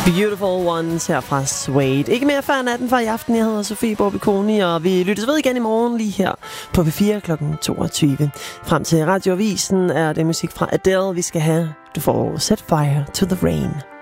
Beautiful Ones her fra Suede. Ikke mere før natten for i aften. Jeg hedder Sofie Borbiconi, og vi lyttes ved igen i morgen lige her på P4 kl. 22. Frem til Radioavisen er det musik fra Adele, vi skal have. Du får Set Fire to the Rain.